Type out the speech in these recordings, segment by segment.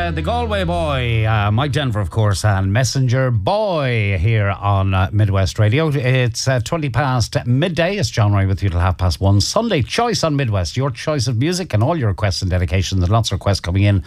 the Galway boy, Mike Denver, of course, and Messenger Boy here on Midwest Radio. It's 20 past midday. It's John Ray with you till 1:30. Sunday Choice on Midwest. Your choice of music and all your requests and dedications. There's lots of requests coming in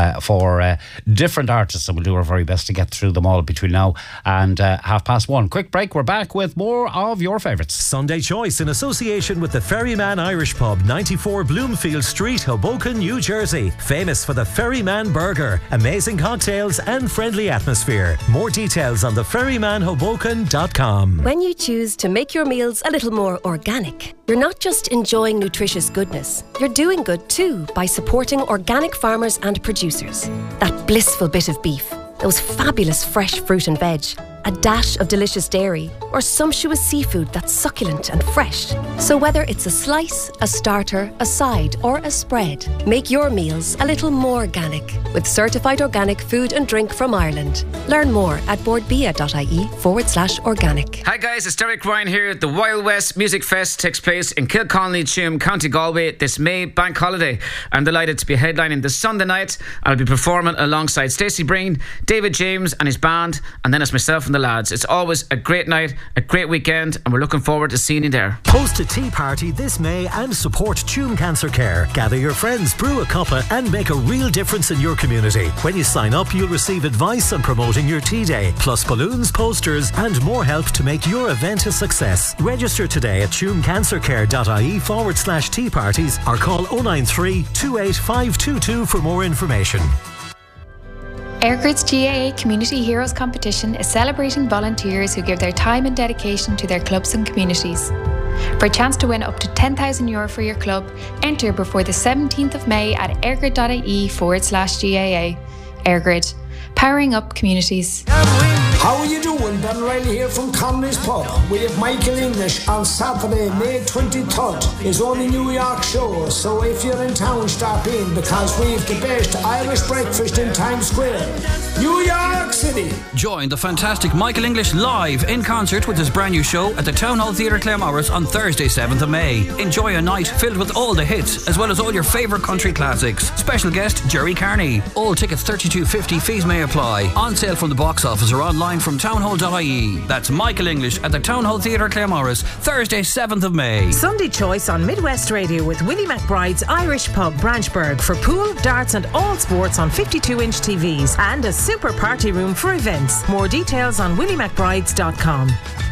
for different artists, and we'll do our very best to get through them all between now and 1:30. Quick break. We're back with more of your favourites. Sunday Choice in association with the Ferryman Irish Pub, 94 Bloomfield Street, Hoboken, New Jersey. Famous for the Ferryman Burger, amazing cocktails and friendly atmosphere. More details on theferrymanhoboken.com. When you choose to make your meals a little more organic, you're not just enjoying nutritious goodness, you're doing good too by supporting organic farmers and producers. That blissful bit of beef, those fabulous fresh fruit and veg, a dash of delicious dairy, or sumptuous seafood that's succulent and fresh. So whether it's a slice, a starter, a side, or a spread, make your meals a little more organic with certified organic food and drink from Ireland. Learn more at boardbia.ie/organic. Hi guys, it's Derek Ryan here. The Wild West Music Fest takes place in Kilcolny, Tuam, County Galway this May bank holiday. I'm delighted to be headlining the Sunday night. I'll be performing alongside Stacey Breen, David James and his band, and then it's myself and the lads. It's always a great night, a great weekend, and we're looking forward to seeing you there. Host a tea party this May and support Tuam Cancer Care. Gather your friends, brew a cuppa and make a real difference in your community. When you sign up, you'll receive advice on promoting your tea day, plus balloons, posters and more help to make your event a success. Register today at tuamcancercare.ie/tea parties or call 093 28522 for more information. Airgrid's GAA Community Heroes Competition is celebrating volunteers who give their time and dedication to their clubs and communities. For a chance to win up to €10,000 for your club, enter before the 17th of May at airgrid.ie/GAA. Airgrid, powering up communities. How are you doing? Ben Riley here from Conley's Pub. We have Michael English on Saturday, May 23rd. His only New York show, so if you're in town, stop in because we've the best Irish breakfast in Times Square, New York City. Join the fantastic Michael English live in concert with his brand new show at the Town Hall Theatre Claremorris on Thursday 7th of May. Enjoy a night filled with all the hits as well as all your favourite country classics. Special guest Jerry Carney. All tickets $32.50, fees may apply. On sale from the box office or online from townhall.ie. That's Michael English at the Town Hall Theatre Claremorris, Thursday 7th of May. Sunday Choice on Midwest Radio with Willie McBride's Irish Pub, Branchburg, for pool, darts and all sports on 52-inch TVs and a super party room for events. More details on williemcbrides.com.